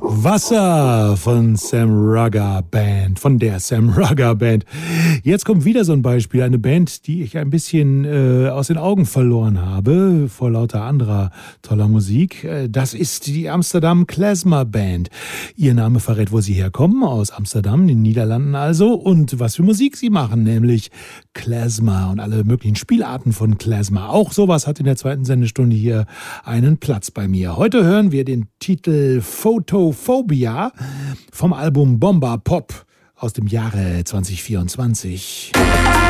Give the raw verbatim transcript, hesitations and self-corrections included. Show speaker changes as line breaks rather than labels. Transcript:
Wasser von Sam Rugger Band, von der Sam Rugger Band. Jetzt kommt wieder so ein Beispiel, eine Band, die ich ein bisschen äh, aus den Augen verloren habe, vor lauter anderer toller Musik. Das ist die Amsterdam Klezmer Band. Ihr Name verrät, wo sie herkommen, aus Amsterdam, den Niederlanden also, und was für Musik sie machen, nämlich Klezmer und alle möglichen Spielarten von Klezmer. Auch sowas hat in der zweiten Sendestunde hier einen Platz bei mir. Heute hören wir den Titel Photophobia vom Album Bomba Pop aus dem Jahre zwanzig vierundzwanzig.